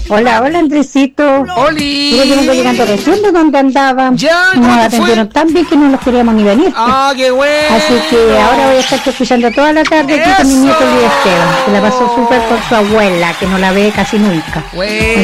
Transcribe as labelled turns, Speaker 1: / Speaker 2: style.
Speaker 1: Hola, hola Andresito.
Speaker 2: ¡Oli!
Speaker 1: Yo vengo llegando recién de donde andaba.
Speaker 2: Ya, ¿cómo
Speaker 1: nos
Speaker 2: te
Speaker 1: atendieron
Speaker 2: fue?
Speaker 1: tan bien que no nos queríamos ni venir.
Speaker 2: ¡Ah, qué bueno!
Speaker 1: Así que ahora voy a estar escuchando toda la tarde aquí con mi nieto Luis Esteban, que la pasó súper con su abuela, que no la ve casi nunca.
Speaker 2: Bueno.